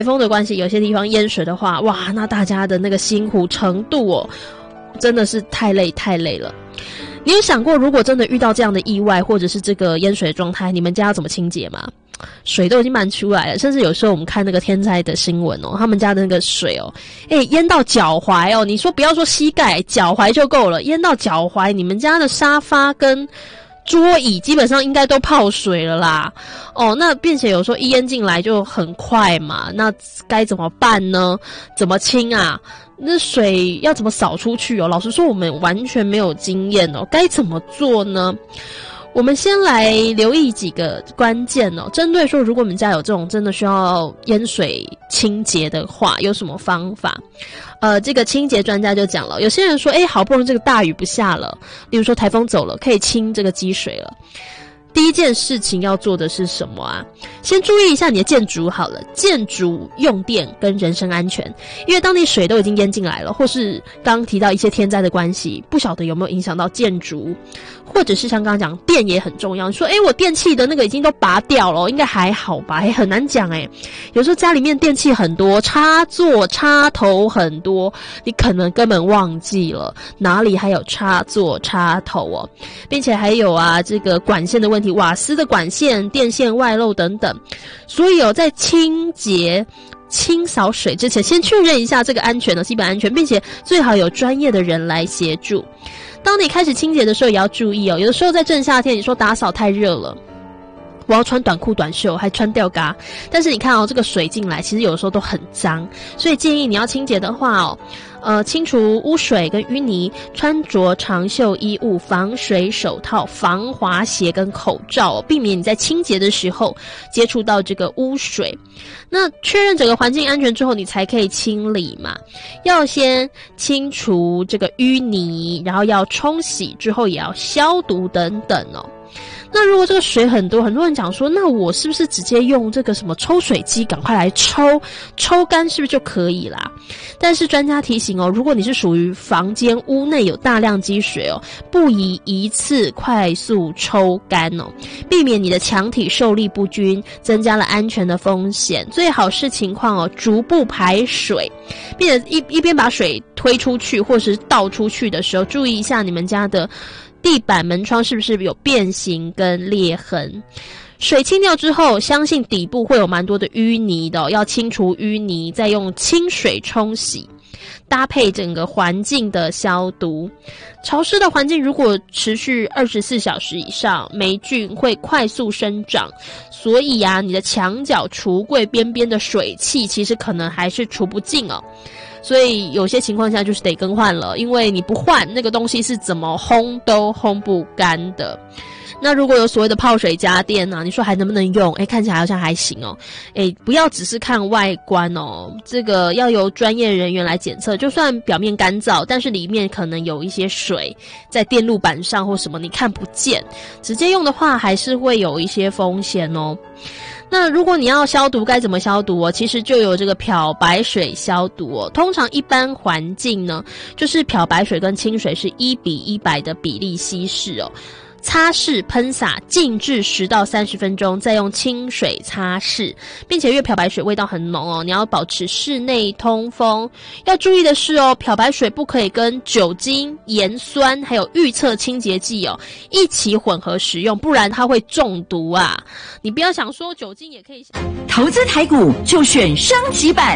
风的关系，有些地方淹水的话，哇，那大家的那个辛苦程度哦，真的是太累了。你有想过，如果真的遇到这样的意外，或者是这个淹水的状态，你们家要怎么清洁吗？水都已经满出来了，甚至有时候我们看那个天灾的新闻哦，他们家的那个水哦，淹到脚踝哦，你说不要说膝盖，脚踝就够了，淹到脚踝，你们家的沙发跟桌椅基本上应该都泡水了啦。哦，那并且有时候一淹进来就很快嘛，那该怎么办呢？怎么清啊？那水要怎么扫出去哦？老实说，我们完全没有经验哦，该怎么做呢？我们先来留意几个关键哦，针对说如果我们家有这种真的需要淹水清洁的话，有什么方法？这个清洁专家就讲了，有些人说，好不容易这个大雨不下了，例如说台风走了，可以清这个积水了。第一件事情要做的是什么啊？先注意一下你的建筑好了，建筑用电跟人身安全，因为当你水都已经淹进来了，或是刚刚提到一些天灾的关系，不晓得有没有影响到建筑，或者是像刚刚讲电也很重要。你说我电器的那个已经都拔掉了，应该还好吧？很难讲有时候家里面电器很多，插座插头很多，你可能根本忘记了哪里还有插座插头哦，并且还有这个管线的问题，瓦斯的管线、电线外漏等等。所以在清洁清扫水之前，先确认一下这个安全的基本安全，并且最好有专业的人来协助。当你开始清洁的时候也要注意哦，有的时候在正夏天，你说打扫太热了，我要穿短裤短袖还穿吊嘎，但是你看这个水进来其实有的时候都很脏，所以建议你要清洁的话清除污水跟淤泥，穿着长袖衣物、防水手套、防滑鞋跟口罩避免你在清洁的时候接触到这个污水。那确认整个环境安全之后，你才可以清理嘛。要先清除这个淤泥，然后要冲洗，之后也要消毒等等哦。那如果这个水很多，很多人讲说，那我是不是直接用这个什么抽水机赶快来抽干是不是就可以啦？但是专家提醒如果你是属于房间屋内有大量积水不宜一次快速抽干避免你的墙体受力不均，增加了安全的风险。最好是情况逐步排水，并且一边把水推出去或是倒出去的时候，注意一下你们家的地板门窗是不是有变形跟裂痕。水清掉之后，相信底部会有蛮多的淤泥的要清除淤泥，再用清水冲洗，搭配整个环境的消毒。潮湿的环境如果持续24小时以上，霉菌会快速生长，所以你的墙角、橱柜边边的水汽其实可能还是除不尽所以有些情况下就是得更换了，因为你不换那个东西是怎么烘都烘不干的。那如果有所谓的泡水家电你说还能不能用？看起来好像还行不要只是看外观这个要由专业人员来检测，就算表面干燥，但是里面可能有一些水在电路板上或什么你看不见，直接用的话还是会有一些风险那如果你要消毒该怎么消毒其实就有这个漂白水消毒通常一般环境呢，就是漂白水跟清水是1:100的比例稀释擦拭喷洒静置10到30分钟，再用清水擦拭，并且因为漂白水味道很浓你要保持室内通风。要注意的是漂白水不可以跟酒精、盐酸还有预测清洁剂一起混合使用，不然它会中毒你不要想说酒精也可以。 投资台股就选升级版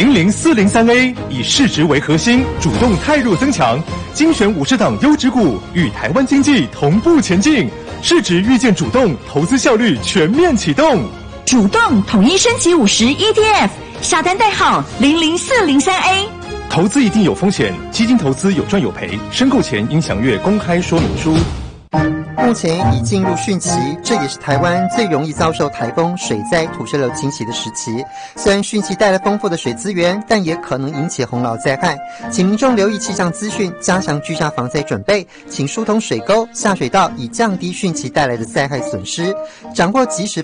00403A， 以市值为核心，主动汰弱增强，精选50档优质股，与台湾经济同步前进，市值预见主动，投资效率全面启动。 主动统一升级50 ETF， 下单代号00403A。 投资一定有风险，基金投资有赚有赔，申购前应详阅公开说明书。 目前已进入汛期，这也是台湾最容易遭受台风、水灾、土石流侵袭的时期。虽然汛期带来丰富的水资源，但也可能引起洪涝灾害，请民众留意气象资讯，加强居家防灾准备，请疏通水沟、下水道，以降低汛期带来的灾害损失，掌握及时